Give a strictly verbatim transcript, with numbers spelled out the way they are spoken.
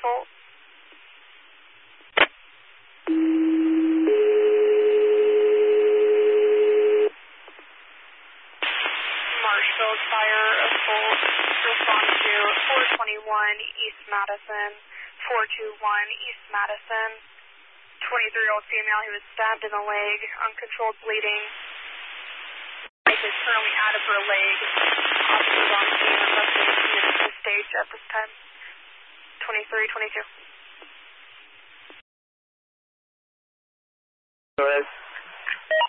assault. Marshfield fire assault. Respond to four twenty-one East Madison, four two one East Madison. twenty-three-year-old female who was stabbed in the leg, uncontrolled bleeding. Life is currently out of her leg. Officers on scene, investigating the stage at this time. twenty-three twenty-two.